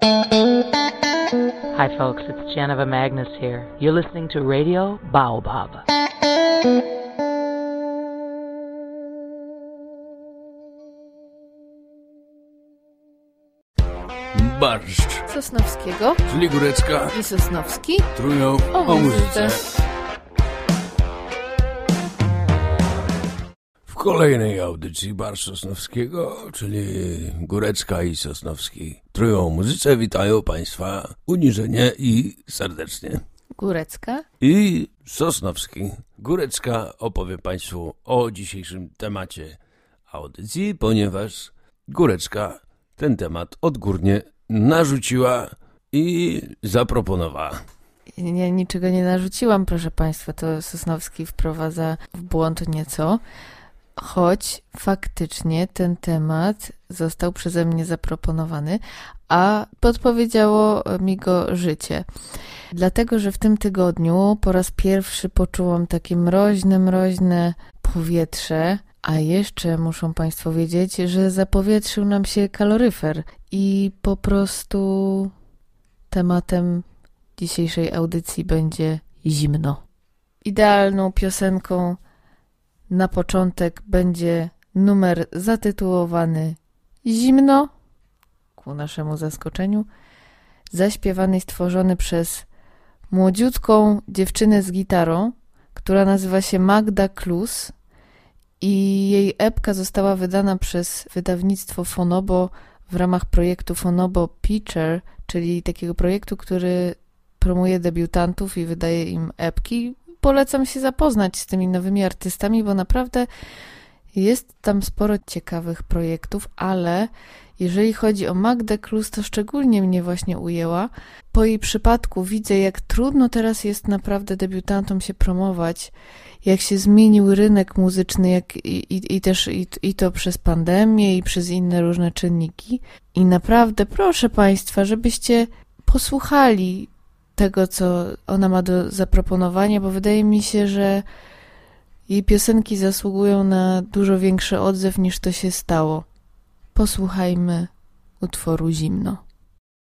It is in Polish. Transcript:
Hi folks, it's Janova Magnus here. You're listening to Radio Baobab. Barszcz Sosnowskiego, czyli Górecka i Sosnowski trują o muzyce. W kolejnej audycji Barszcz Sosnowskiego, czyli Górecka i Sosnowski trują o muzyce, witają Państwa uniżenie i serdecznie. Górecka I Sosnowski. Górecka opowie Państwu o dzisiejszym temacie audycji, ponieważ Górecka ten temat odgórnie narzuciła i zaproponowała. Ja niczego nie narzuciłam, proszę Państwa, to Sosnowski wprowadza w błąd nieco, choć faktycznie ten temat został przeze mnie zaproponowany, a podpowiedziało mi go życie. Dlatego, że w tym tygodniu po raz pierwszy poczułam takie mroźne powietrze, a jeszcze muszą Państwo wiedzieć, że zapowietrzył nam się kaloryfer i po prostu tematem dzisiejszej audycji będzie zimno. Idealną piosenką na początek będzie numer zatytułowany Zimno, ku naszemu zaskoczeniu, zaśpiewany i stworzony przez młodziutką dziewczynę z gitarą, która nazywa się Magda Klus i jej epka została wydana przez wydawnictwo Fonobo w ramach projektu Fonobo Pitcher, czyli takiego projektu, który promuje debiutantów i wydaje im epki. Polecam się zapoznać z tymi nowymi artystami, bo naprawdę jest tam sporo ciekawych projektów, ale jeżeli chodzi o Magdę Klus, to szczególnie mnie właśnie ujęła. Po jej przypadku widzę, jak trudno teraz jest naprawdę debiutantom się promować, jak się zmienił rynek muzyczny, i to przez pandemię i przez inne różne czynniki. I naprawdę proszę Państwa, żebyście posłuchali tego, co ona ma do zaproponowania, bo wydaje mi się, że jej piosenki zasługują na dużo większy odzew niż to się stało. Posłuchajmy utworu Zimno.